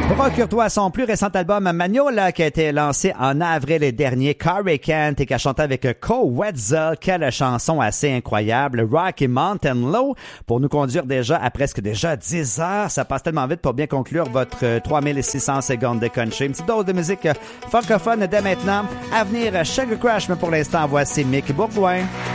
Procure-toi son plus récent album Magnolia qui a été lancé en avril dernier. Carrie Kent et qui a chanté avec Co Wetzel. Quelle chanson assez incroyable. Rocky Mountain Low pour nous conduire déjà à presque déjà 10 heures. Ça passe tellement vite pour bien conclure votre 3600 secondes de country. Une petite dose de musique francophone dès maintenant. À venir, Sugar Crash, mais pour l'instant, voici Mick Bourgoin.